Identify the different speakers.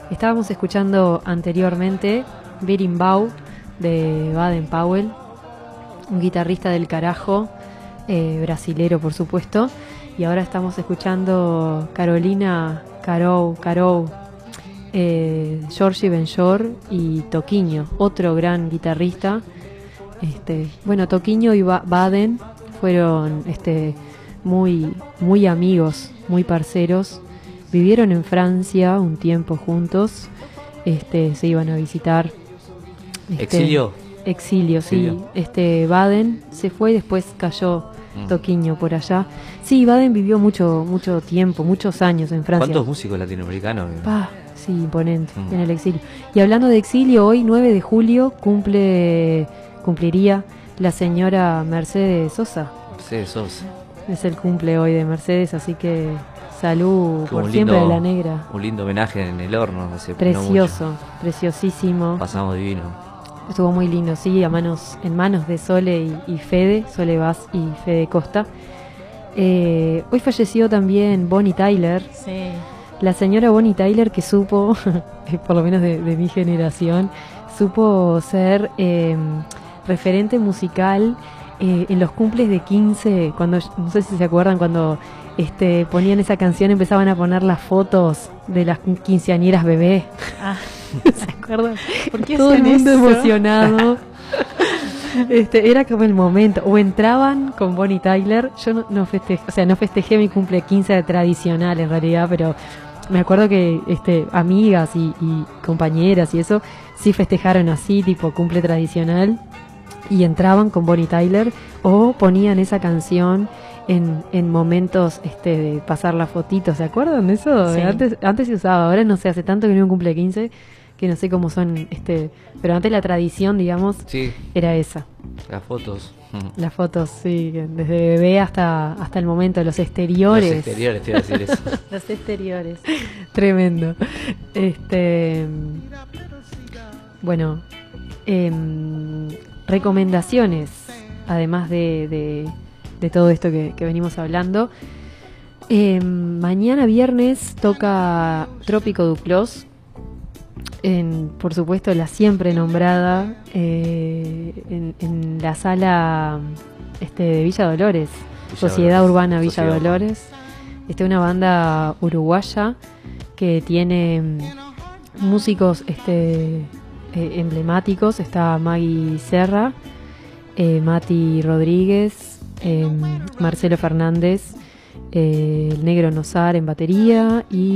Speaker 1: Estábamos escuchando anteriormente Berimbau de Baden Powell, un guitarrista del carajo, brasilero por supuesto, y ahora estamos escuchando Carolina Carou, Jorge Benjor y Toquinho, otro gran guitarrista. Bueno, Toquinho y Baden fueron muy amigos, muy parceros. Vivieron en Francia un tiempo juntos. Se iban a visitar.
Speaker 2: ¿Exilio?
Speaker 1: Exilio, sí. Baden se fue y después cayó Toquinho por allá. Sí, Baden vivió mucho tiempo, muchos años en Francia.
Speaker 2: ¿Cuántos músicos latinoamericanos?
Speaker 1: Sí, imponente, en el exilio. Y hablando de exilio, hoy 9 de julio cumpliría la señora Mercedes Sosa.
Speaker 2: Mercedes Sosa.
Speaker 1: Es el cumple hoy de Mercedes, así que salud por siempre de la negra.
Speaker 2: Un lindo homenaje en el horno.
Speaker 1: Precioso, preciosísimo.
Speaker 2: Pasamos divino.
Speaker 1: Estuvo muy lindo, sí, en manos de Sole y Fede, Sole Vaz y Fede Costa. Hoy falleció también Bonnie Tyler.
Speaker 3: Sí.
Speaker 1: La señora Bonnie Tyler, que supo, por lo menos de mi generación, supo ser referente musical en los cumples de 15, cuando, no sé si se acuerdan, cuando ponían esa canción, empezaban a poner las fotos de las quinceañeras bebé. ¿Se acuerdan?
Speaker 3: ¿Por qué
Speaker 1: todo el mundo
Speaker 3: eso?
Speaker 1: Emocionado. Era como el momento. O entraban con Bonnie Tyler. Yo no festejé mi cumple 15 tradicional en realidad, pero me acuerdo que amigas y compañeras y eso sí festejaron así, tipo cumple tradicional, y entraban con Bonnie Tyler o ponían esa canción en momentos de pasar la fotito. ¿Se acuerdan de eso?
Speaker 3: Sí.
Speaker 1: Antes se usaba, ahora no sé, hace tanto que no hay un cumple 15 que no sé cómo son, pero antes la tradición, digamos,
Speaker 2: sí,
Speaker 1: era esa.
Speaker 2: Las fotos.
Speaker 1: Las fotos, sí, desde bebé hasta el momento, los exteriores.
Speaker 2: Los exteriores, te iba a decir eso.
Speaker 1: Los exteriores. Tremendo. Bueno, recomendaciones, además de todo esto que venimos hablando. Mañana viernes toca Trópico Duclos, por supuesto la siempre nombrada, en la sala de Villa Dolores, Sociedad Urbana Villa Dolores. Una banda uruguaya que tiene músicos emblemáticos. Está Maggie Serra, Mati Rodríguez, Marcelo Fernández, el Negro Nosar en batería y